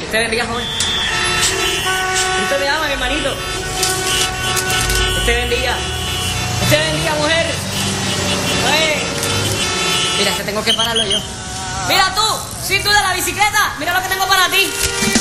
Te bendiga, joven. Cristo te ama, mi hermanito. Te bendiga. Te bendiga, mujer. Oye. Mira, que tengo que pararlo yo. Mira tú, si tú de la bicicleta, mira lo que tengo para ti.